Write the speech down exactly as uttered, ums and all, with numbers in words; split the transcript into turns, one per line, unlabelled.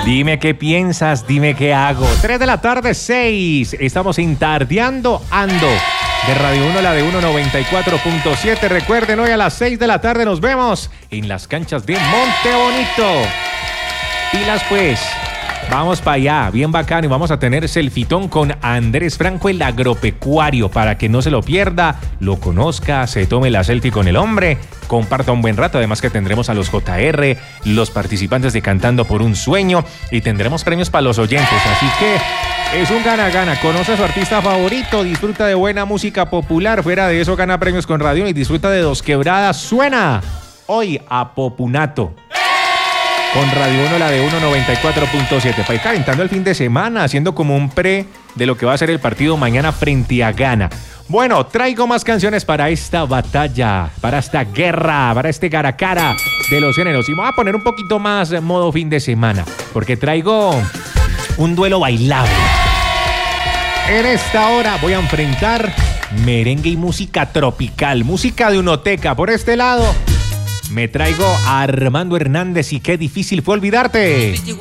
Dime qué piensas, dime qué hago. tres de la tarde, seis. Estamos en Tardeando Ando. De Radio uno, la de uno noventa y cuatro punto siete. Recuerden, hoy a las seis de la tarde nos vemos en las canchas de Monte Bonito. Pilas pues. Vamos para allá, bien bacano, y vamos a tener selfitón con Andrés Franco, el agropecuario, para que no se lo pierda, lo conozca, se tome la selfie con el hombre, comparta un buen rato. Además que tendremos a los J R, los participantes de Cantando por un Sueño, y tendremos premios para los oyentes, así que es un gana-gana. Conoce a su artista favorito, disfruta de buena música popular, fuera de eso gana premios con radio y disfruta de Dos Quebradas. Suena hoy a Popunato con Radio uno, la de uno noventa y cuatro punto siete. Para ir calentando el fin de semana, haciendo como un pre de lo que va a ser el partido mañana frente a Ghana. Bueno, traigo más canciones para esta batalla, para esta guerra, para este cara a cara de los géneros. Y me voy a poner un poquito más modo fin de semana, porque traigo un duelo bailable. En esta hora voy a enfrentar merengue y música tropical, música de unoteca. Por este lado me traigo a Armando Hernández y Qué difícil fue olvidarte.